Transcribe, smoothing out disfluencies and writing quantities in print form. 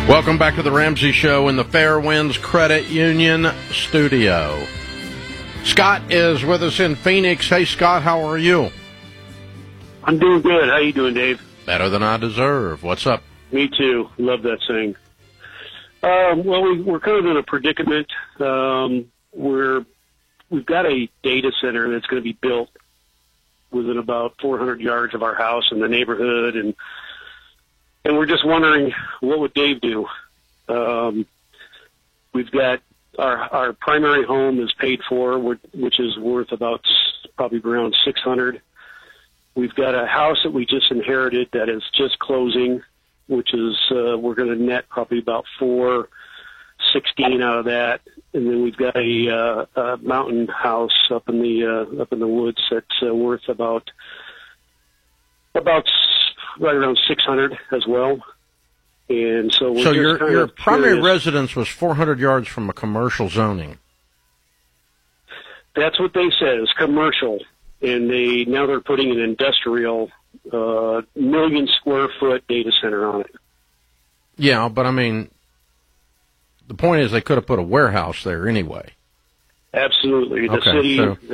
Welcome back to the Ramsey Show in the Fairwinds Credit Union studio. Scott is with us in Phoenix. Hey, Scott, how are you? I'm doing good. How you doing, Dave? Better than I deserve. What's up? Me too. Love that saying. We're kind of in a predicament. We've got a data center that's going to be built within about 400 yards of our house in the neighborhood, and we're just wondering, what would Dave do? We've got our primary home is paid for, which is worth about probably around $600. We've got a house that we just inherited that is just closing, which is we're going to net probably about $416 out of that, and then we've got a mountain house up in the woods that's worth about right around $600 as well. And so your primary residence was 400 yards from a commercial zoning. That's what they said. It's commercial, and now they're putting an industrial million square foot data center on it. Yeah, but I mean, the point is they could have put a warehouse there anyway. Absolutely. The okay, city. so